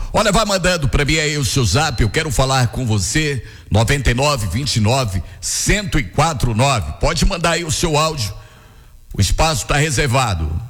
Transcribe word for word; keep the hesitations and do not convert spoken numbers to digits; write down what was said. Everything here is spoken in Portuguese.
Olha, vai mandando pra mim aí o seu zap, eu quero falar com você, noventa e nove, vinte e nove, cento e quatro, nove. Pode mandar aí o seu áudio, o espaço tá reservado.